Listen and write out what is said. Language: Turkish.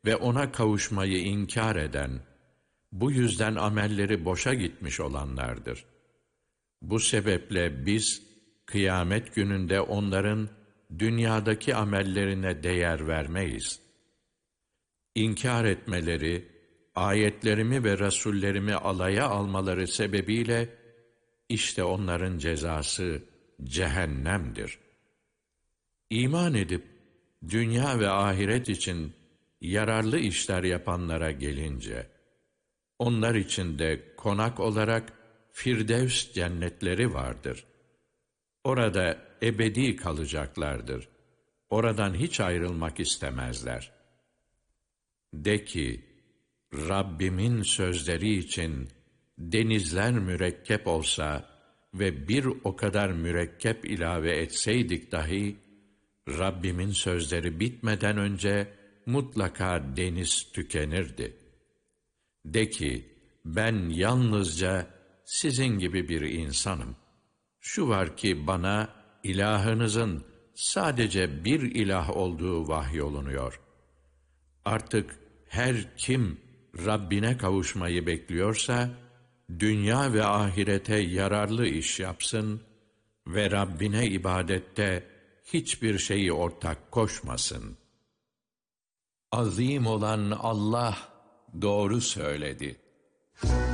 ve ona kavuşmayı inkar eden, bu yüzden amelleri boşa gitmiş olanlardır. Bu sebeple biz, kıyamet gününde onların dünyadaki amellerine değer vermeyiz. İnkar etmeleri, ayetlerimi ve rasullerimi alaya almaları sebebiyle, işte onların cezası cehennemdir. İman edip, dünya ve ahiret için yararlı işler yapanlara gelince, onlar için de konak olarak Firdevs cennetleri vardır. Orada ebedi kalacaklardır. Oradan hiç ayrılmak istemezler. De ki, Rabbimin sözleri için denizler mürekkep olsa ve bir o kadar mürekkep ilave etseydik dahi, Rabbimin sözleri bitmeden önce mutlaka deniz tükenirdi. De ki, ben yalnızca sizin gibi bir insanım. Şu var ki bana ilahınızın sadece bir ilah olduğu vahyolunuyor. Artık her kim Rabbine kavuşmayı bekliyorsa, dünya ve ahirete yararlı iş yapsın ve Rabbine ibadette hiçbir şeyi ortak koşmasın. Azim olan Allah doğru söyledi.